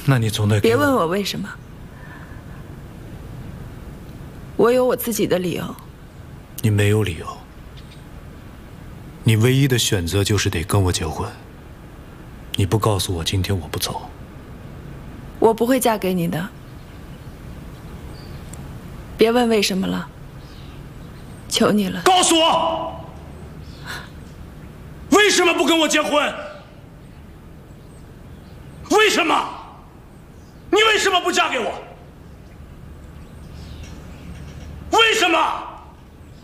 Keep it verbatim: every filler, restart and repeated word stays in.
那你总得别问我为什么，我有我自己的理由。 你没有理由，你唯一的选择就是得跟我结婚。你不告诉我，今天我不走。 我不会嫁给你的。别问为什么了，求你了。 告诉我，为什么不跟我结婚？为什么？你为什么不嫁给我？为什么？